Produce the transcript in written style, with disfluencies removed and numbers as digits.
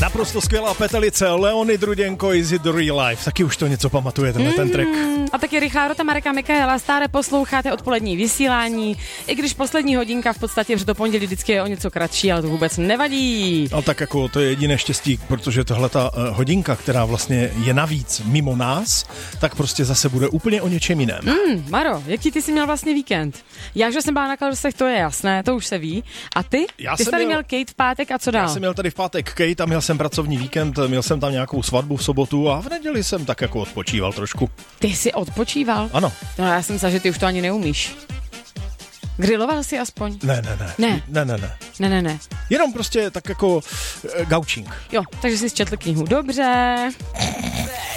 Naprosto skvělá petelice, Leonid Ruděnko, Is it the real life? Taky už to něco pamatujete na ten track. A taky Richá Rota, Mareka Michaela, stále posloucháte odpolední vysílání, i když poslední hodinka v podstatě, že to pondělí vždycky je o něco kratší, ale to vůbec nevadí. No tak jako to je jediné štěstí, protože tohle ta hodinka, která vlastně je navíc mimo nás, tak prostě zase bude úplně o něčem jiném. Maro, jaký ty jsi měl vlastně víkend? Já, že jsem byla na Kladrusech, to je jasné, to už se ví. A ty? Ty jsi tady měl Kate v pátek a co dál? Já jsem měl tady v pátek Kate a měl jsem pracovní víkend, měl jsem tam nějakou svatbu v sobotu a v neděli jsem tak jako odpočíval trošku. Ty jsi odpočíval? Ano. No já jsem myslela, že ty už to ani neumíš. Griloval jsi aspoň? Ne. Jenom prostě tak jako gaučing. Jo, takže jsi četl knihu. Dobře.